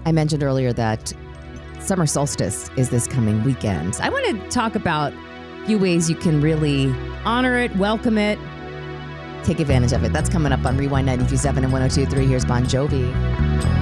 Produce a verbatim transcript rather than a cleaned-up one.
I mentioned earlier that summer solstice is this coming weekend. I want to talk about a few ways you can really honor it, welcome it, take advantage of it. That's coming up on Rewind ninety-two point seven and one oh two point three. Here's Bon Jovi.